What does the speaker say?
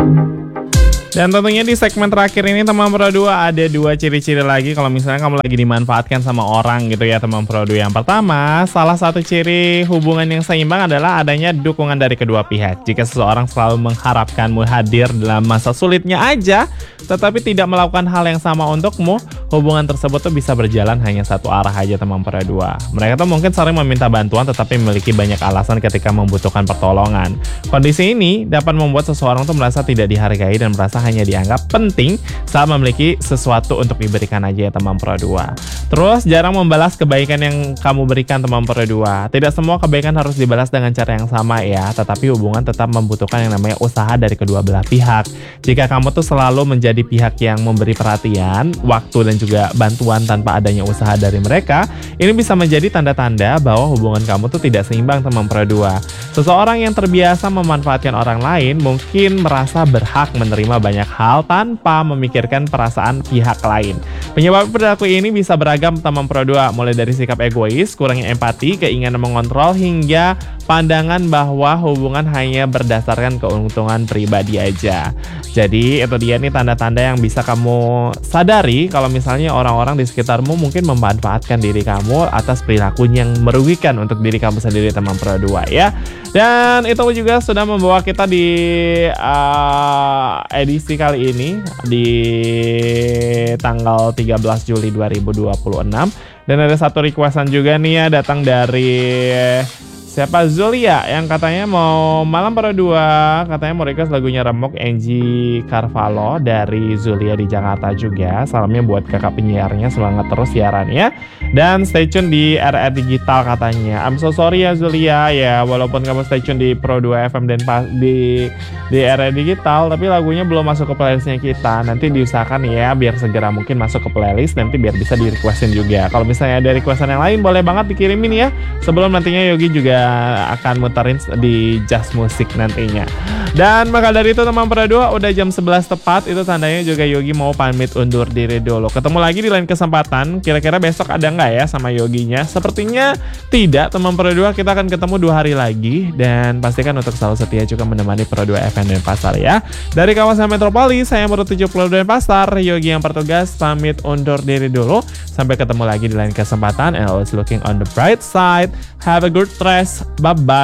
Dan tentunya di segmen terakhir ini teman Pro 2 ada dua ciri-ciri lagi kalau misalnya kamu lagi dimanfaatkan sama orang gitu ya teman Pro 2. Yang pertama, salah satu ciri hubungan yang seimbang adalah adanya dukungan dari kedua pihak. Jika seseorang selalu mengharapkanmu hadir dalam masa sulitnya aja, tetapi tidak melakukan hal yang sama untukmu, hubungan tersebut tuh bisa berjalan hanya satu arah aja teman Pro 2. Mereka tuh mungkin sering meminta bantuan tetapi memiliki banyak alasan ketika membutuhkan pertolongan. Kondisi ini dapat membuat seseorang tuh merasa tidak dihargai dan merasa hanya dianggap penting saat memiliki sesuatu untuk diberikan aja ya teman Pro 2. Terus jarang membalas kebaikan yang kamu berikan teman Pro 2. Tidak semua kebaikan harus dibalas dengan cara yang sama ya, tetapi hubungan tetap membutuhkan yang namanya usaha dari kedua belah pihak. Jika kamu tuh selalu menjadi pihak yang memberi perhatian, waktu dan juga bantuan tanpa adanya usaha dari mereka, ini bisa menjadi tanda-tanda bahwa hubungan kamu tuh tidak seimbang teman Pro 2. Seseorang yang terbiasa memanfaatkan orang lain mungkin merasa berhak menerima banyak hal tanpa memikirkan perasaan pihak lain. Penyebab perilaku ini bisa beragam teman Pro 2, mulai dari sikap egois, kurangnya empati, keinginan mengontrol, hingga pandangan bahwa hubungan hanya berdasarkan keuntungan pribadi aja. Jadi itu dia nih tanda-tanda yang bisa kamu sadari kalau misalnya orang-orang di sekitarmu mungkin memanfaatkan diri kamu atas perilaku yang merugikan untuk diri kamu sendiri teman Pro 2 ya. Dan itu juga sudah membawa kita di edisi kali ini di tanggal 13 Juli 2026. Dan ada satu requestan juga nih ya datang dari siapa, Zulia, yang katanya mau malam Pro 2, katanya mau request lagunya Remuk Angie Carvalho dari Zulia di Jakarta juga. Salamnya buat kakak penyiarnya, semangat terus siarannya. Dan stay tune di RR Digital katanya. I'm so sorry ya Zulia ya, walaupun kamu stay tune di Pro 2 FM dan di RR Digital, tapi lagunya belum masuk ke playlistnya kita. Nanti diusahakan ya biar segera mungkin masuk ke playlist, nanti biar bisa di requestin juga. Kalau misalnya ada requestan yang lain boleh banget dikirimin ya, sebelum nantinya Yogi juga akan muterin di Just Music nantinya. Dan maka dari itu teman Pro 2 udah jam 11 tepat, itu tandanya juga Yogi mau pamit undur diri dulu. Ketemu lagi di lain kesempatan. Kira-kira besok ada nggak ya sama Yoginya? Sepertinya tidak teman Pro 2, kita akan ketemu 2 hari lagi. Dan pastikan untuk selalu setia juga menemani Pro 2 FM dan Pasar ya. Dari kawasan Metropolis, saya Murut 72 dan Pasar, Yogi yang bertugas pamit undur diri dulu. Sampai ketemu lagi di lain kesempatan, and always looking on the bright side. Have a good rest. Bye-bye.